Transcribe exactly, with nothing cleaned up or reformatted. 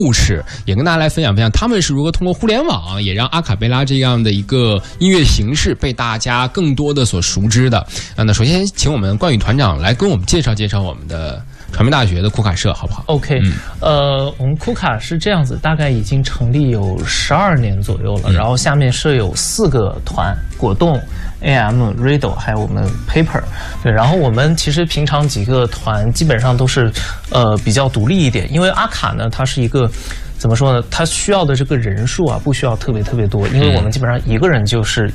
故事，也跟大家来分享分享他们是如何通过互联网，也让阿卡贝拉这样的一个音乐形式被大家更多的所熟知的。啊，那首先请我们冠宇团长来跟我们介绍介绍我们的传媒大学的库卡社，好不好 ？OK，、嗯、呃，我们库卡是这样子，大概已经成立有十二年左右了，嗯、然后下面设有四个团，果冻、A M、Riddle， 还有我们 Paper。对，然后我们其实平常几个团基本上都是呃比较独立一点，因为阿卡呢，它是一个。怎么说呢？它需要的这个人数啊，不需要特别特别多，因为我们基本上一个人就是